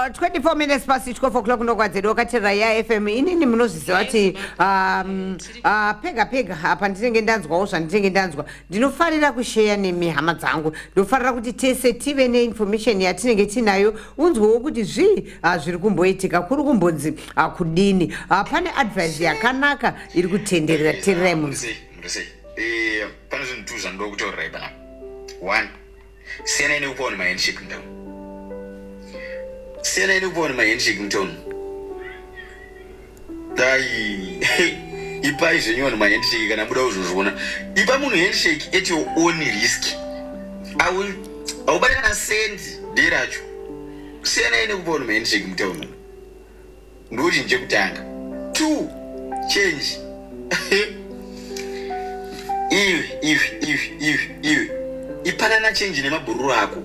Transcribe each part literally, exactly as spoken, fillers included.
Uh, twenty-four minutes past twelve o'clock nokwadzedu wakatera ya F M inini munozviziva kuti um, uh, pega pega apa ndinenge ndanzwawo zvandinenge ndanzwa ndinofarira kusheya nemihama dzangu ndinofarira kuti tese tive neinformation yatinenge tinayo unzwewo kuti zvii uh, zviri kumboitika kuri kumbonzi uh, kudini uh, pane advice yakanaka iri kutenderera tererai munzi eh pane zvinhu tu zvandoda kutaurirai bana one siyana nekupaona mahandshake mtown siyana nekupaona mahandshake mtown dai ipai zvenyuwana mahandshake kana muda kuzozviona ipa munhu handshake at your own risk aubata kana sendi nderacho siyana nekupaona mahandshake mtown ndochinhu chekutanga two change iwe iwe iwe iwe iwe ipanana change nemabhururu ako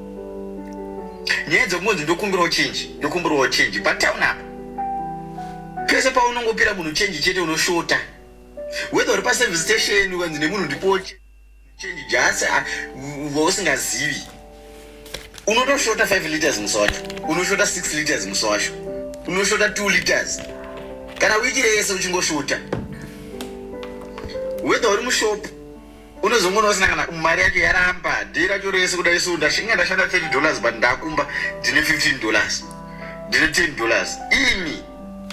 nyaya dzokunzi ndokumbirawo change ndokumbirawo change patown apa pese paunongopira munhu change chete unoshota whether uri paservice station ukanzi nemunhu ndipo change jasi wausingazivi unotoshota five liters musi wacho unoshota six liters musi wacho unoshota two liters kana wiki rese uchingoshota whether uri mushop unozongona usina kana mari yacho yaramba dhii racho rese kudai so ndashinga ndashanda thirty dollars but ndakumba ndine fifteen dollars ndine ten dollars imi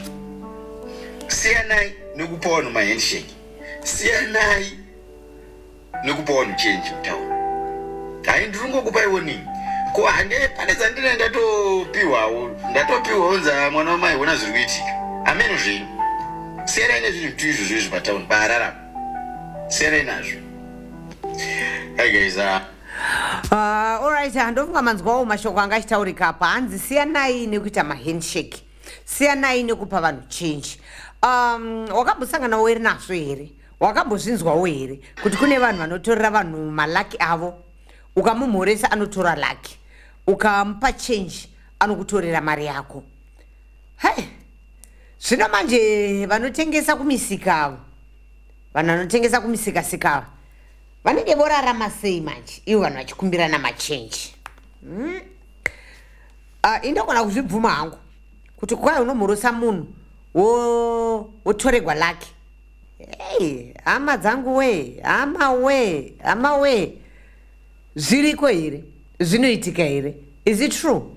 siyanai nekupa vanhu mahandshake siyanai nekupa vanhu change mutauro hai ndiri ngokupai warning ko hande pane dzandine ndatopiwawo ndatopiwawo nza mwana wamai ona zviri kuitika ameno zvenyu siyanai nezvinhu tu izvo zvezvi patauni paararama siyanai nazvo. Hey guys, uh, uh, alright, ndofunga manzwawo mashoko anga achitaurika apa hanzi siyanai nekuita mahandshake siyanai nekupa vanhu change. Um, wakambosanganawo iri nazvo here wakambozvinzwawo here kuti kune vanhu vanotorera vanhu malaki avo ukamumhoresa anotora laki ukamupa change anokutorera mari yako. Hey, zvino manje vanotengesa kumisika avo vanhu vanotengesa kumisika sika vanenge vorarama sei manje ivo vanhu vachikumbirana machange. hmm? uh, indogona kuzvibvuma hangu kuti kwai unomhorosa munhu wotoregwa laki. Hey, hama dzangu we hama we hama we zviriko here zvinoitika here? Is it true?